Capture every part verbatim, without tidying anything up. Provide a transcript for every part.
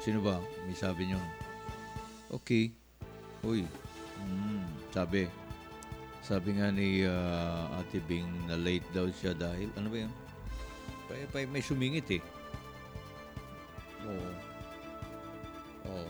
Sino ba? May sabi niyo. Okay. Uy. Mm, sabi. Sabi nga ni ah, Ate Bing na late daw siya dahil, ano ba yan? Pa, pa, may sumingit eh. Oo. Oo.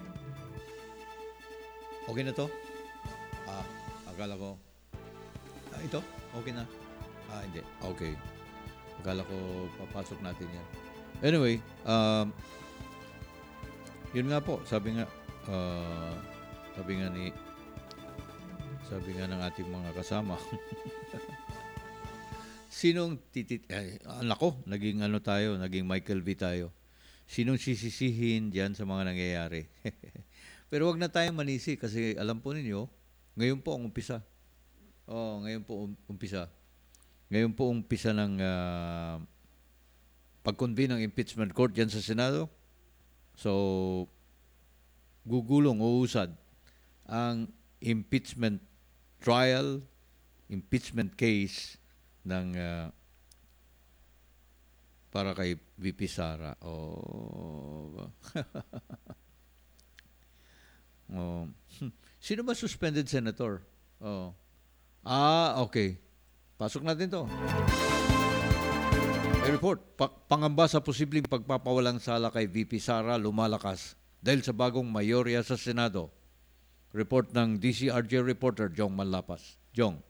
Okay na to? Ah, akala ko. Ah, ito? Okay na? Ah, hindi. Okay. Akala ko papasok natin yan. Anyway, um, yun nga po, sabi nga, ah, sabi nga ni, sabi nga ng ating mga kasama, sinong titit, ay, anak ko, naging ano tayo, naging Michael V tayo. Sinong sisisihin diyan sa mga nangyayari? Pero wag na tayong manisi kasi alam po ninyo, ngayon po ang umpisa. Oh, ngayon po um- umpisa. Ngayon po umpisa ng ah, pag-convene ng impeachment court diyan sa Senado. So, gugulong, uusad ang impeachment trial, impeachment case ng ah, para kay V P Sara. Oh. oh. Sino ba suspended senator? Oh. Ah, okay. Pasok natin to. May report. Pa- pangamba sa posibleng pagpapawalang sala kay V P Sara lumalakas dahil sa bagong mayorya sa Senado. Report ng D C R J reporter Jong Manlapas. Jong.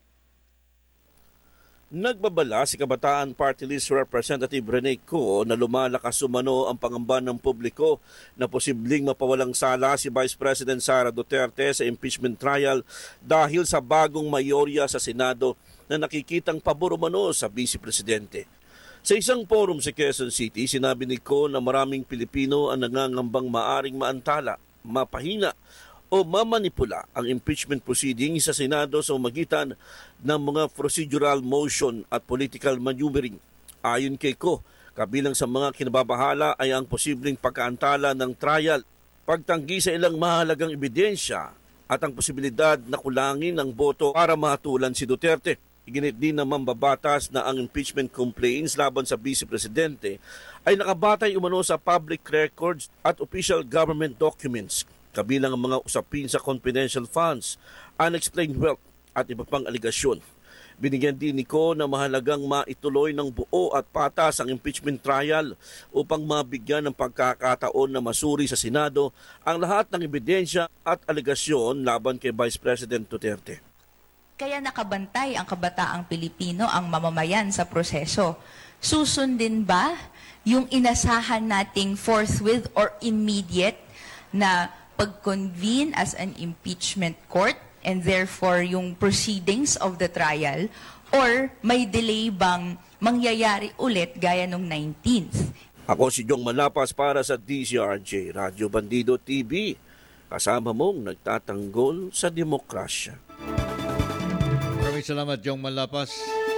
Nagbabala si Kabataan Party List Representative Rene Co na lumalakas umano ang pangamba ng publiko na posibleng mapawalang sala si Vice President Sara Duterte sa impeachment trial dahil sa bagong mayorya sa Senado na nakikitang pabor umano sa Vice Presidente. Sa isang forum sa Quezon City, sinabi ni Co na maraming Pilipino ang nangangambang maaring maantala, mapahina o mamanipula ang impeachment proceedings sa Senado sa umagitan ng mga procedural motion at political maneuvering. Ayon kay Co, kabilang sa mga kinababahala ay ang posibleng pagkaantala ng trial, pagtanggi sa ilang mahalagang ebidensya at ang posibilidad na kulangin ang boto para mahatulan si Duterte. Iginit din ng mambabatas na ang impeachment complaints laban sa Vice Presidente ay nakabatay umano sa public records at official government documents, kabilang ang mga usapin sa confidential funds, unexplained wealth at iba pang aligasyon. Binigyan din ni Co na mahalagang maituloy ng buo at patas ang impeachment trial upang mabigyan ng pagkakataon na masuri sa Senado ang lahat ng ebidensya at aligasyon laban kay Vice President Duterte. Kaya nakabantay ang kabataang Pilipino, ang mamamayan sa proseso. Susundin ba yung inasahan nating forthwith or immediate na pag-convene as an impeachment court and therefore yung proceedings of the trial, or may delay bang mangyayari ulit gaya nung nineteenth? Ako si Jong Malapas para sa D C R J Radyo Bandido T V. Kasama mong nagtatanggol sa demokrasya. Maraming salamat, Jong Manlapas.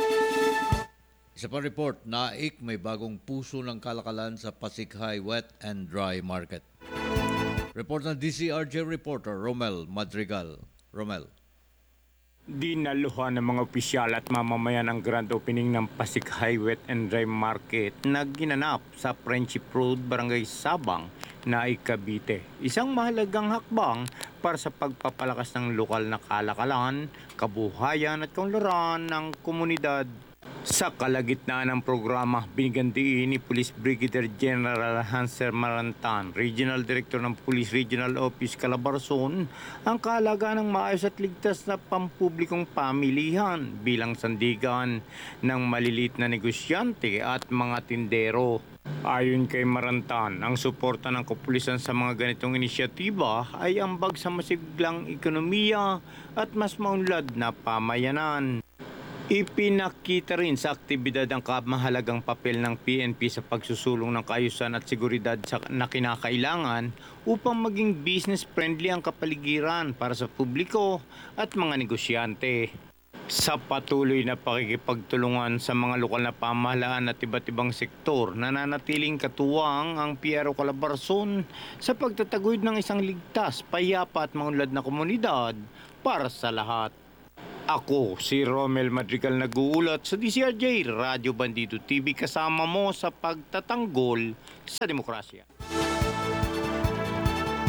Isa pa report, naik may bagong puso ng kalakalan sa Pasig High Wet and Dry Market. Report ng D C R J reporter Romel Madrigal. Romel. Dinaluhan ng mga opisyal at mamamayan ang grand opening ng Pasig High Wet and Dry Market na ginanap sa Friendship Road, Barangay Sabang, Naik, Cavite. Isang mahalagang hakbang para sa pagpapalakas ng lokal na kalakalan, kabuhayan at kaunlaran ng komunidad. Sa kalagitnaan ng programa, binigyan diin ni Police Brigadier General Hanser Marantan, Regional Director ng Police Regional Office Calabarzon, ang kaalagaan ng maayos at ligtas na pampublikong pamilihan bilang sandigan ng maliliit na negosyante at mga tindero. Ayon kay Marantan, ang suporta ng kapulisan sa mga ganitong inisyatiba ay ambag sa masiglang ekonomiya at mas maunlad na pamayanan. Ipinakita rin sa aktibidad ang kamahalagang papel ng P N P sa pagsusulong ng kaayusan at seguridad sa, na kinakailangan upang maging business-friendly ang kapaligiran para sa publiko at mga negosyante. Sa patuloy na pakikipagtulungan sa mga lokal na pamahalaan at iba't ibang sektor, nananatiling katuwang ang P R O Calabarzon sa pagtataguyod ng isang ligtas, payapa at maunlad na komunidad para sa lahat. Ako, si Romel Madrigal, nag-uulat sa D C R J Radyo Bandido T V, kasama mo sa pagtatanggol sa demokrasya.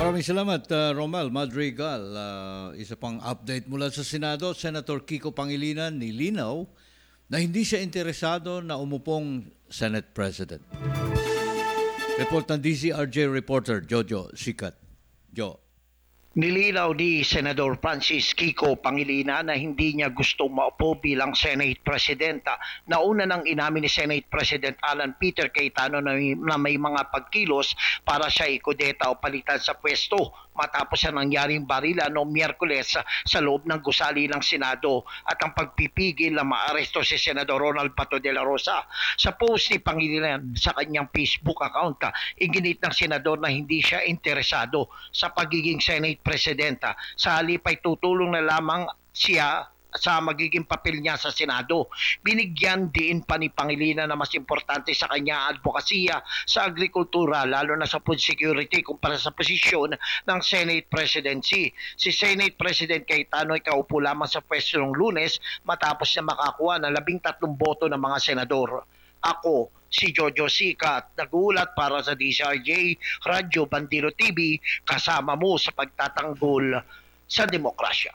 Maraming salamat, uh, Romel Madrigal. Uh, isa pang update mula sa Senado, Senator Kiko Pangilinan nilinaw na hindi siya interesado na umupong Senate President. Report ng D C R J reporter Jojo Sikat. Jo. Nilinaw ni Senador Francis Kiko Pangilinan na hindi niya gustong maupo bilang Senate President. Nauna nang inamin ni Senate President Alan Peter Cayetano na may, na may mga pagkilos para siya ikudeta o palitan sa pwesto matapos ang nangyaring barila noong Miyerkules sa loob ng gusali ng Senado at ang pagpipigil na maaresto si Senador Ronald Bato de la Rosa. Sa post ni Pangilinan sa kanyang Facebook account, iginit ng Senador na hindi siya interesado sa pagiging Senate Presidenta. Sa halip ay tutulong na lamang siya sa magiging papel niya sa Senado. Binigyan din pa ni Pangilinan na mas importante sa kanya advokasya sa agrikultura lalo na sa food security kumpara sa posisyon ng Senate Presidency. Si Senate President Cayetano ay kaupo lamang sa pwesto ng Lunes matapos na makakuha ng labing tatlong boto ng mga senador. Ako, si Jojo Sikat, nagulat para sa D C R J, Radyo Bandero T V, kasama mo sa pagtatanggol sa demokrasya.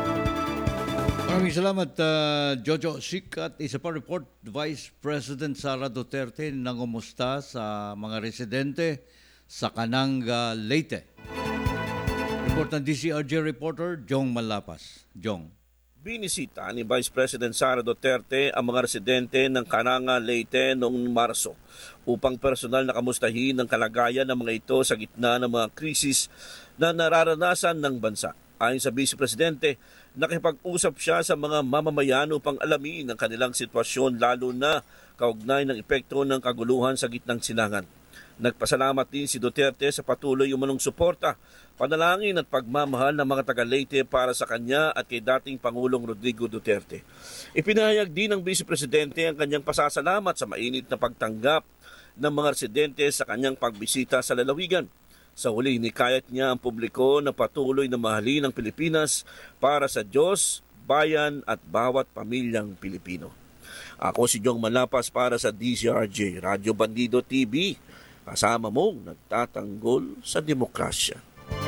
Maraming salamat, uh, Jojo Sikat. Isa pa report, Vice President Sara Duterte nangumusta sa mga residente sa Cananga, Leyte. Report ng D C R J reporter Jong Malapas. Jong. Binisita ni Vice President Sara Duterte ang mga residente ng Cananga, Leyte noong Marso upang personal na kamustahin ang kalagayan ng mga ito sa gitna ng mga krisis na nararanasan ng bansa. Ayon sa Vice Presidente, nakipag-usap siya sa mga mamamayan upang alamin ang kanilang sitwasyon lalo na kaugnay ng epekto ng kaguluhan sa gitnang silangan. Nagpasalamat din si Duterte sa patuloy umanong suporta, panalangin at pagmamahal ng mga taga-Leyte para sa kanya at kay dating Pangulong Rodrigo Duterte. Ipinahayag din ng Vice Presidente ang kanyang pasasalamat sa mainit na pagtanggap ng mga residente sa kanyang pagbisita sa lalawigan. Sa huli, hinikayat niya ang publiko na patuloy na mahalin ang Pilipinas para sa Diyos, bayan at bawat pamilyang Pilipino. Ako si Jong Malapas para sa D C R J, Radyo Bandido T V, kasama mong nagtatanggol sa demokrasya.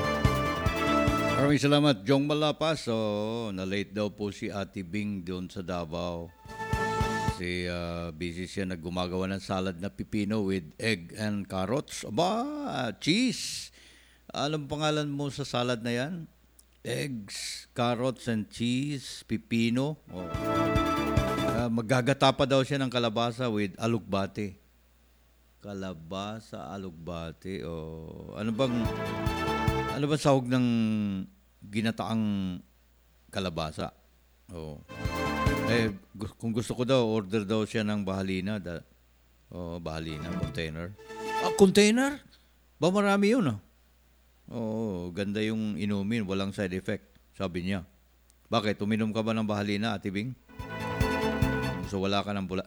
Maraming salamat, Jong Malapas. So, na-late daw po si Ate Bing doon sa Davao. Kasi uh, busy siya naggumagawa ng salad na pipino with egg and carrots. Aba, cheese. Anong pangalan mo sa salad na yan? Eggs, carrots and cheese, pipino. Oh. Uh, maggagata pa daw siya ng kalabasa with alugbate. Kalabasa, alugbate. Oh. Ano bang ano ba sahog ng ginataang kalabasa? Oh. Eh, gu- kung gusto ko daw, order daw siya ng bahalina. Da, oh, bahalina, container. Ah, container? Ba marami yun, ah. Oo, ganda yung inumin, walang side effect, sabi niya. Bakit? Uminom ka ba ng bahalina, Ate Bing? So wala ka ng bula.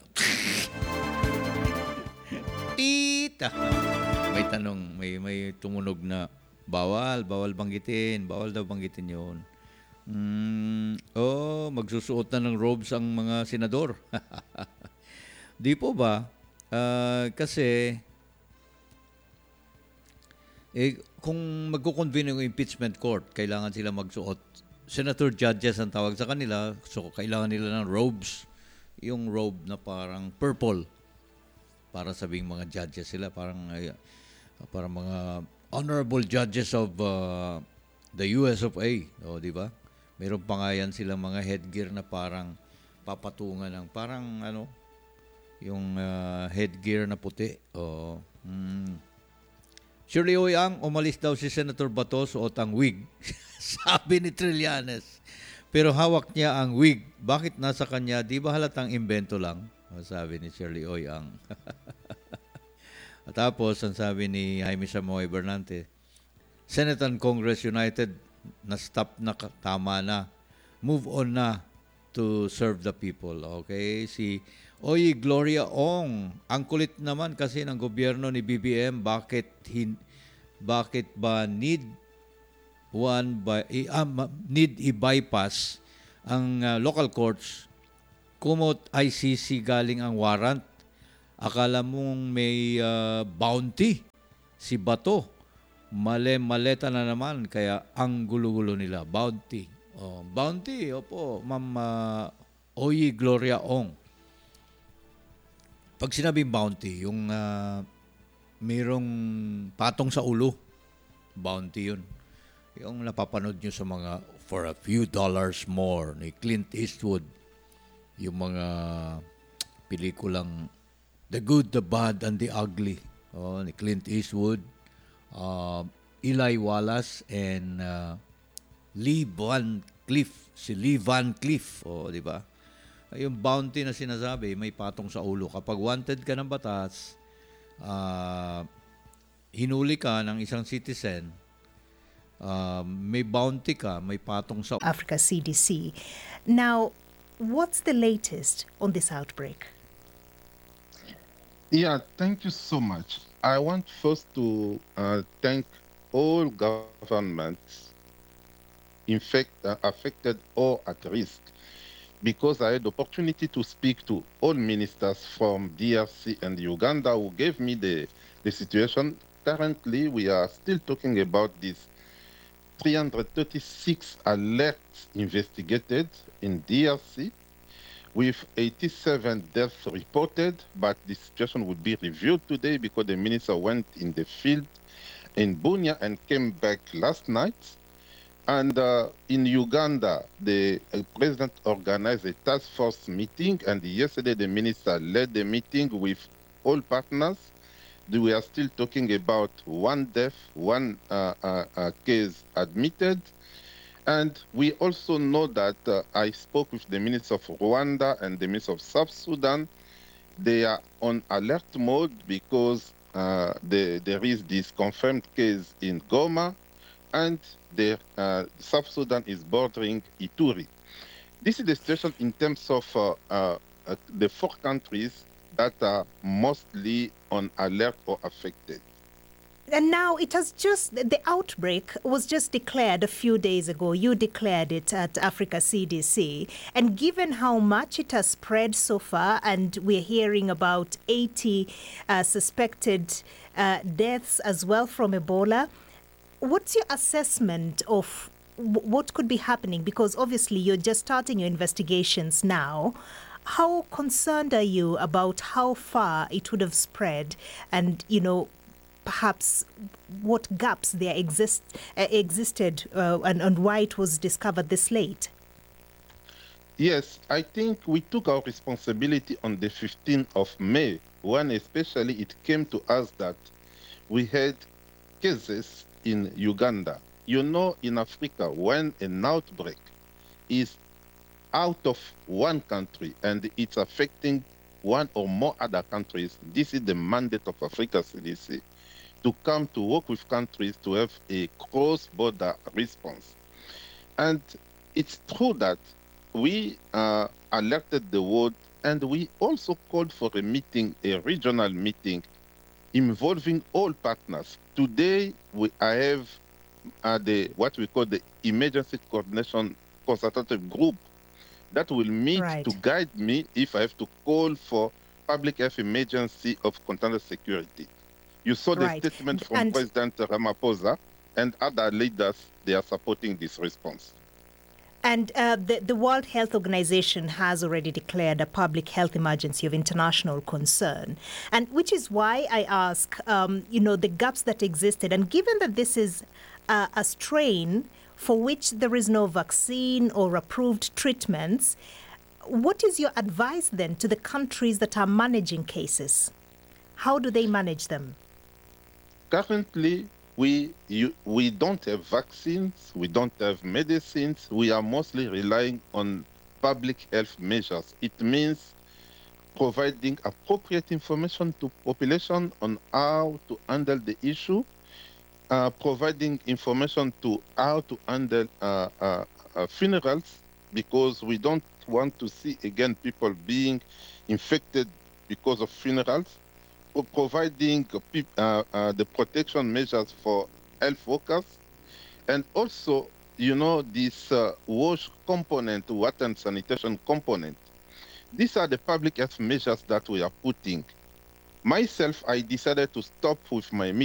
Tita! May tanong, may, may tumunog na, bawal, bawal banggitin, bawal daw banggitin yun. Mm, oh, magsusuot na ng robes ang mga senador. Di po ba? Uh, kasi, eh, kung magkukonvene yung impeachment court, kailangan sila magsuot. Senator judges ang tawag sa kanila, so kailangan nila ng robes. Yung robe na parang purple. Para sabing mga judges sila, parang, uh, parang mga honorable judges of uh, the U S of A. O, di ba? Meron pa nga yan silang mga headgear na parang papatungan ng parang ano, yung uh, headgear na puti. O, hmm. Shirley Oyang, umalis daw si Senator Bato, suot ang wig. Sabi ni Trillanes. Pero hawak niya ang wig. Bakit nasa kanya? Di ba halatang imbento lang? O, sabi ni Shirley Oyang. At tapos, ang sabi ni Jaime Samoy Bernante, Senate and Congress United, na-stop na, tama na. Move on na to serve the people. Okay? Si Oy Gloria Ong, ang kulit naman kasi ng gobyerno ni B B M, bakit hin, bakit ba need one by i, um, need i-bypass ang uh, local courts kumot I C C galing ang warrant. Akala mong may uh, bounty si Bato. Male-maleta na naman, kaya ang gulo-gulo nila. Bounty. Oh, bounty, opo, Ma'am uh, Oyi Gloria Ong. Pag sinabing bounty, yung uh, mayroong patong sa ulo, bounty yun. Yung napapanood nyo sa mga For a Few Dollars More ni Clint Eastwood. Yung mga pelikulang The Good, The Bad, and The Ugly. Oh, ni Clint Eastwood. Uh, Eli Wallace and uh, Lee Van Cleef. Si Lee Van Cleef. Oh, di ba? Yung bounty na sinasabi, may patong sa ulo. Kapag wanted ka ng batas, uh, hinuli ka ng isang citizen, uh, may bounty ka, may patong sa Africa C D C. Now, what's the latest on this outbreak? Yeah, thank you so much. I want first to uh, thank all governments infect, uh, affected or at risk, because I had the opportunity to speak to all ministers from D R C and Uganda who gave me the, the situation. Currently, we are still talking about these three hundred thirty-six alerts investigated in D R C, with eighty-seven deaths reported, but the situation would be reviewed today because the minister went in the field in Bunia and came back last night. And uh, in Uganda, the uh, president organized a task force meeting, and yesterday the minister led the meeting with all partners. We are still talking about one death, one uh, uh, uh, case admitted. And we also know that uh, I spoke with the minister of Rwanda and the minister of South Sudan. They are on alert mode because uh, the, there is this confirmed case in Goma, and the uh, South Sudan is bordering Ituri. This is the situation in terms of uh, uh, uh, the four countries that are mostly on alert or affected. And now it has just, the outbreak was just declared a few days ago. You declared it at Africa C D C. And given how much it has spread so far, and we're hearing about eighty uh, suspected uh, deaths as well from Ebola, what's your assessment of w- what could be happening? Because obviously you're just starting your investigations now. How concerned are you about how far it would have spread, and, you know, perhaps what gaps there exist uh, existed uh, and, and why it was discovered this late? Yes, I think we took our responsibility on the fifteenth of May, when especially it came to us that we had cases in Uganda. You know, in Africa, when an outbreak is out of one country and it's affecting one or more other countries, this is the mandate of Africa C D C, to come to work with countries to have a cross-border response. And it's true that we uh, alerted the world, and we also called for a meeting, a regional meeting, involving all partners. Today, we, I have uh, the what we call the Emergency Coordination Consultative Group that will meet Right. to guide me if I have to call for public health emergency of container security. You saw the Right. statement from And- President Ramaphosa, and other leaders, they are supporting this response. And uh, the, the World Health Organization has already declared a public health emergency of international concern. And which is why I ask, um, you know, the gaps that existed. And given that this is uh, a strain for which there is no vaccine or approved treatments, what is your advice then to the countries that are managing cases? How do they manage them? Currently, we you, we don't have vaccines, we don't have medicines. We are mostly relying on public health measures. It means providing appropriate information to population on how to handle the issue, uh, providing information to how to handle uh, uh, uh, funerals, because we don't want to see again people being infected because of funerals. For providing uh, uh, the protection measures for health workers, and also, you know, this uh, wash component, water and sanitation component. These are the public health measures that we are putting. Myself, I decided to stop with my